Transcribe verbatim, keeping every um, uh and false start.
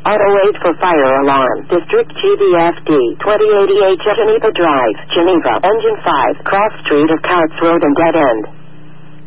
Auto eight for fire alarm. District G B F D, twenty eighty-eight Geneva Drive, Geneva. Engine five, cross street of Coutts Road and dead end.